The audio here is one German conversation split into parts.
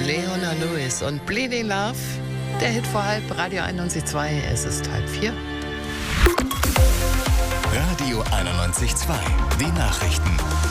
Leona Lewis und Bleeding Love. Der Hit vor halb, Radio 91.2, es ist 3:30. Radio 91.2, die Nachrichten.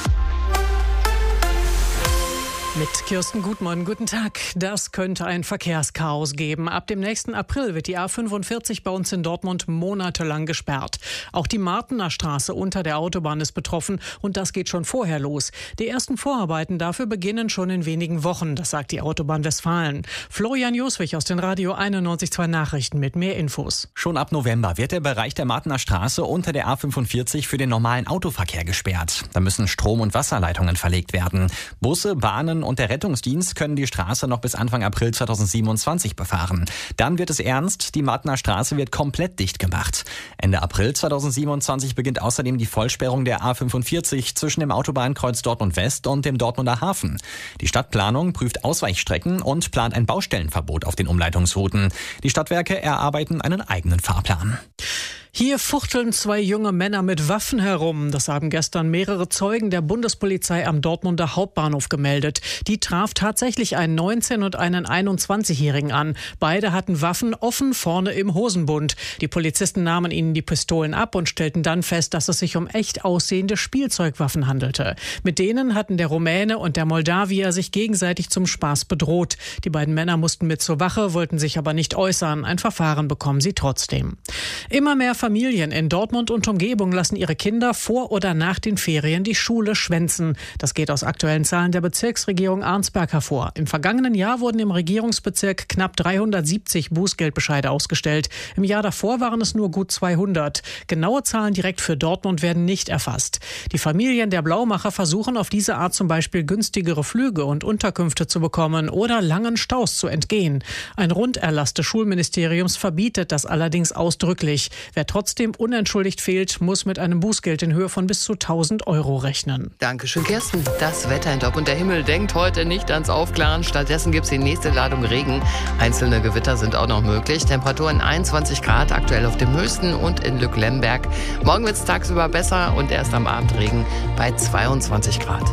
Mit Kirsten Gutmann, guten Tag. Das könnte ein Verkehrschaos geben. Ab dem nächsten April wird die A45 bei uns in Dortmund monatelang gesperrt. Auch die Martener Straße unter der Autobahn ist betroffen und das geht schon vorher los. Die ersten Vorarbeiten dafür beginnen schon in wenigen Wochen, das sagt die Autobahn Westfalen. Florian Joswig aus den Radio 91.2 Nachrichten mit mehr Infos. Schon ab November wird der Bereich der Martener Straße unter der A45 für den normalen Autoverkehr gesperrt. Da müssen Strom- und Wasserleitungen verlegt werden. Busse, Bahnen und der Rettungsdienst können die Straße noch bis Anfang April 2027 befahren. Dann wird es ernst, die Martener Straße wird komplett dicht gemacht. Ende April 2027 beginnt außerdem die Vollsperrung der A45 zwischen dem Autobahnkreuz Dortmund West und dem Dortmunder Hafen. Die Stadtplanung prüft Ausweichstrecken und plant ein Baustellenverbot auf den Umleitungsrouten. Die Stadtwerke erarbeiten einen eigenen Fahrplan. Hier fuchteln zwei junge Männer mit Waffen herum. Das haben gestern mehrere Zeugen der Bundespolizei am Dortmunder Hauptbahnhof gemeldet. Die traf tatsächlich einen 19- und einen 21-Jährigen an. Beide hatten Waffen offen vorne im Hosenbund. Die Polizisten nahmen ihnen die Pistolen ab und stellten dann fest, dass es sich um echt aussehende Spielzeugwaffen handelte. Mit denen hatten der Rumäne und der Moldawier sich gegenseitig zum Spaß bedroht. Die beiden Männer mussten mit zur Wache, wollten sich aber nicht äußern. Ein Verfahren bekommen sie trotzdem. Immer mehr Familien in Dortmund und Umgebung lassen ihre Kinder vor oder nach den Ferien die Schule schwänzen. Das geht aus aktuellen Zahlen der Bezirksregierung Arnsberg hervor. Im vergangenen Jahr wurden im Regierungsbezirk knapp 370 Bußgeldbescheide ausgestellt. Im Jahr davor waren es nur gut 200. Genaue Zahlen direkt für Dortmund werden nicht erfasst. Die Familien der Blaumacher versuchen auf diese Art zum Beispiel günstigere Flüge und Unterkünfte zu bekommen oder langen Staus zu entgehen. Ein Runderlass des Schulministeriums verbietet das allerdings ausdrücklich. Wer trotzdem unentschuldigt fehlt, muss mit einem Bußgeld in Höhe von bis zu 1.000 € rechnen. Dankeschön, Kirsten. Das Wetter in Dortmund. Der Himmel denkt heute nicht ans Aufklaren. Stattdessen gibt es die nächste Ladung Regen. Einzelne Gewitter sind auch noch möglich. Temperaturen 21 Grad aktuell auf dem höchsten und in Lücklemberg. Morgen wird es tagsüber besser und erst am Abend Regen bei 22 Grad.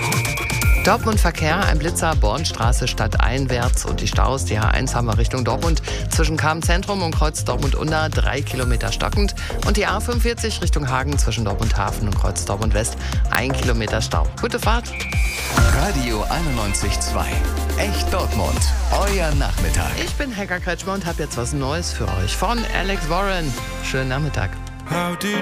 Dortmund Verkehr, ein Blitzer, Bornstraße stadteinwärts und die Staus. Die H1 haben wir Richtung Dortmund zwischen Cham-Zentrum und Kreuz Dortmund-Unna 3 Kilometer stockend. Und die A45 Richtung Hagen zwischen Dortmund Hafen und Kreuz Dortmund West 1 Kilometer Stau. Gute Fahrt. Radio 91.2, echt Dortmund, euer Nachmittag. Ich bin Hacker Kretschmer und habe jetzt was Neues für euch von Alex Warren. Schönen Nachmittag. How did